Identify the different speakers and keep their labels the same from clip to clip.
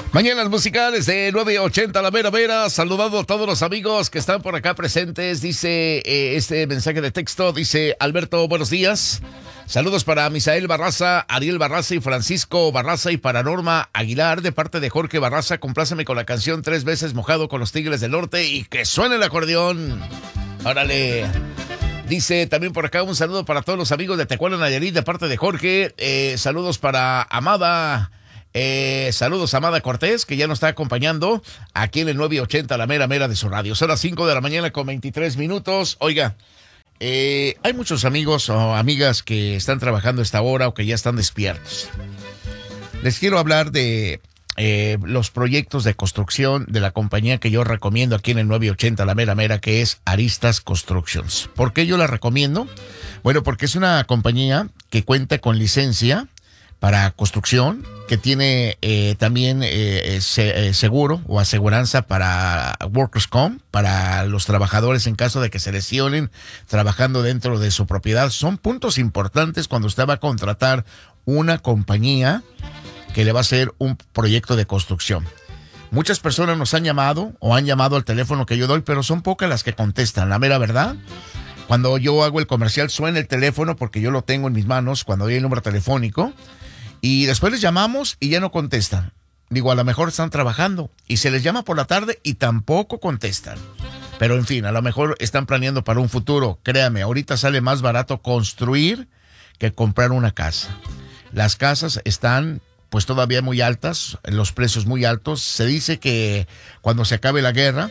Speaker 1: Mañanas musicales de 9:80 La Mera Mera, saludando a todos los amigos que están por acá presentes. Dice este mensaje de texto, dice Alberto, buenos días. Saludos para Misael Barraza, Ariel Barraza y Francisco Barraza, y para Norma Aguilar de parte de Jorge Barraza. Compláceme con la canción 3 veces mojado con los Tigres del Norte y que suene el acordeón. Órale. Dice también por acá un saludo para todos los amigos de Tecuala, Nayarit de parte de Jorge. Saludos para Amada. Saludos a Amada Cortés, que ya nos está acompañando aquí en el 9:80 La Mera Mera de su radio. Son las 5 de la mañana con 23 minutos. Oiga, hay muchos amigos o amigas que están trabajando a esta hora o que ya están despiertos. Les quiero hablar de los proyectos de construcción de la compañía que yo recomiendo aquí en el 9:80 La Mera Mera, que es Aristas Constructions. ¿Por qué yo la recomiendo? Bueno, porque es una compañía que cuenta con licencia para construcción, que tiene también seguro o aseguranza para Workers' Comp, para los trabajadores en caso de que se lesionen trabajando dentro de su propiedad. Son puntos importantes cuando usted va a contratar una compañía que le va a hacer un proyecto de construcción. Muchas personas nos han llamado o han llamado al teléfono que yo doy, pero son pocas las que contestan, la mera verdad. Cuando yo hago el comercial suena el teléfono porque yo lo tengo en mis manos cuando doy el número telefónico. Y después les llamamos y ya no contestan. Digo, a lo mejor están trabajando y se les llama por la tarde y tampoco contestan. Pero en fin, a lo mejor están planeando para un futuro. Créame, ahorita sale más barato construir que comprar una casa. Las casas están pues todavía muy altas, los precios muy altos. Se dice que cuando se acabe la guerra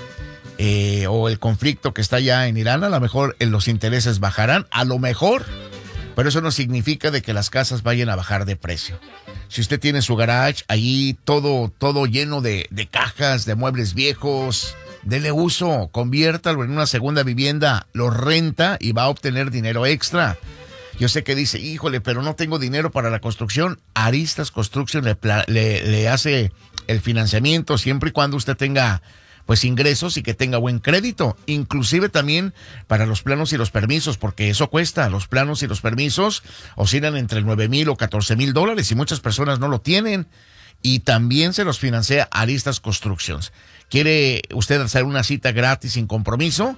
Speaker 1: o el conflicto que está ya en Irán, a lo mejor los intereses bajarán, a lo mejor. Pero eso no significa de que las casas vayan a bajar de precio. Si usted tiene su garage, allí todo lleno de cajas, de muebles viejos, dele uso, conviértalo en una segunda vivienda, lo renta y va a obtener dinero extra. Yo sé que dice, híjole, pero no tengo dinero para la construcción. Aristas Construction le hace el financiamiento siempre y cuando usted tenga pues ingresos y que tenga buen crédito, inclusive también para los planos y los permisos, porque eso cuesta. Los planos y los permisos oscilan entre $9,000 o $14,000 y muchas personas no lo tienen, y también se los financia Aristas Constructions. ¿Quiere usted hacer una cita gratis sin compromiso?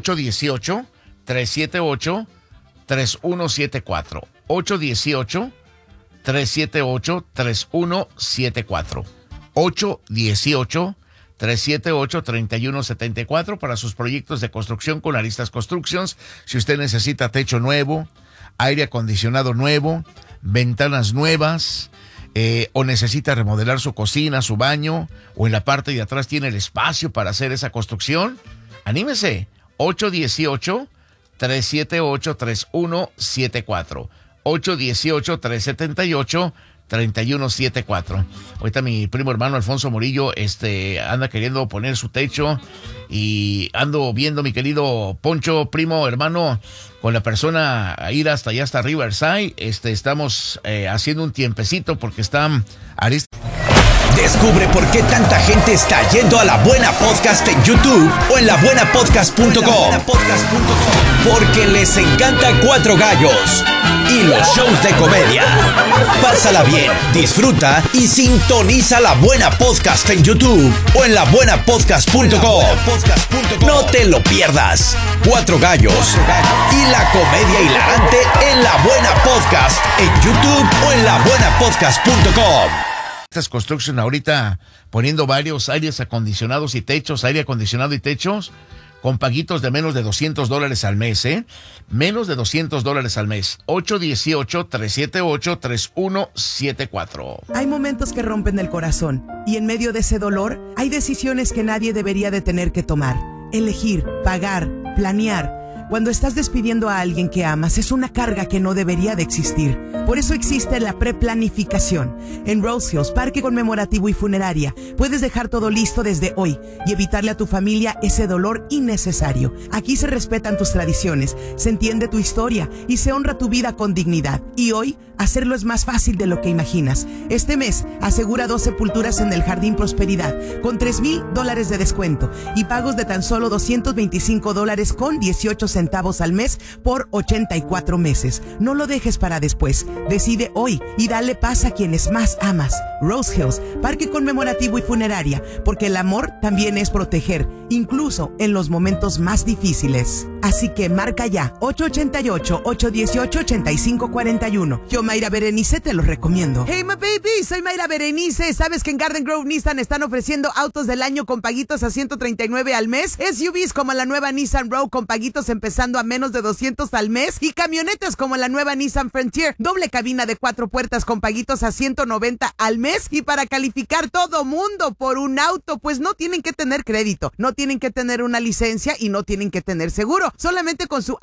Speaker 1: 818-378-3174. 818-378-3174. 818-378-3174 para sus proyectos de construcción con Aristas Constructions. Si usted necesita techo nuevo, aire acondicionado nuevo, ventanas nuevas, o necesita remodelar su cocina, su baño, o en la parte de atrás tiene el espacio para hacer esa construcción, anímese. 818-378-3174. 818-378-3174. Ahorita mi primo hermano Alfonso Murillo anda queriendo poner su techo, y ando viendo, mi querido Poncho, primo hermano, con la persona a ir hasta allá, hasta Riverside. Estamos haciendo un tiempecito porque están
Speaker 2: Descubre por qué tanta gente está yendo a La Buena Podcast en YouTube o en labuenapodcast.com. Porque les encanta Cuatro Gallos y los shows de comedia. Pásala bien, disfruta y sintoniza La Buena Podcast en YouTube o en labuenapodcast.com. No te lo pierdas. Cuatro Gallos y la comedia hilarante en La Buena Podcast en YouTube o en labuenapodcast.com.
Speaker 1: Estas Construction ahorita poniendo varios aires acondicionados y techos, aire acondicionado y techos, con paguitos de menos de $200 al mes, menos de $200 al mes. 818-378-3174.
Speaker 3: Hay momentos que rompen el corazón, y en medio de ese dolor hay decisiones que nadie debería de tener que tomar. Elegir, pagar, planear. Cuando estás despidiendo a alguien que amas, es una carga que no debería de existir. Por eso existe la preplanificación. En Rose Hills, Parque Conmemorativo y Funeraria, puedes dejar todo listo desde hoy y evitarle a tu familia ese dolor innecesario. Aquí se respetan tus tradiciones, se entiende tu historia y se honra tu vida con dignidad. Y hoy hacerlo es más fácil de lo que imaginas. Este mes, asegura 2 sepulturas en el Jardín Prosperidad con $3,000 de descuento y pagos de tan solo $225 con 18 centavos al mes por 84 meses. No lo dejes para después. Decide hoy y dale paz a quienes más amas. Rose Hills, parque conmemorativo y funeraria, porque el amor también es proteger, incluso en los momentos más difíciles. Así que marca ya 888-818-8541. Yo, Mayra Berenice, te lo recomiendo. Hey, my baby, soy Mayra Berenice. ¿Sabes que en Garden Grove Nissan están ofreciendo autos del año con paguitos a $139 al mes? SUVs como la nueva Nissan Rogue con paguitos empezando a menos de $200 al mes. Y camionetas como la nueva Nissan Frontier, doble cabina de 4 puertas con paguitos a $190 al mes. Y para calificar todo mundo por un auto, pues no tienen que tener crédito, no tienen que tener una licencia y no tienen que tener seguro. Solamente con su